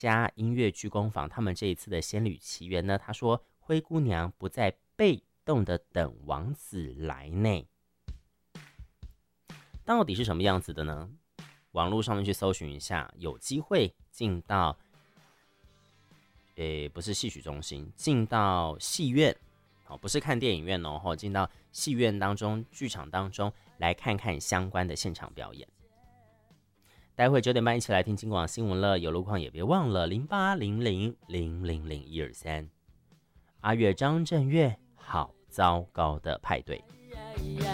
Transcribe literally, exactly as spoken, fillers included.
家音乐剧工坊他们这一次的仙女奇缘呢，他说灰姑娘不再被动的等王子来呢，到底是什么样子的呢？网络上面去搜寻一下，有机会进到，诶，不是戏曲中心，进到戏院，哦，不是看电影院哦，进到戏院当中、剧场当中来看看相关的现场表演。待会九点半一起来听金广新闻了，有路况也别忘了零八零零零零零一二三。阿月张震岳，好糟糕的派对。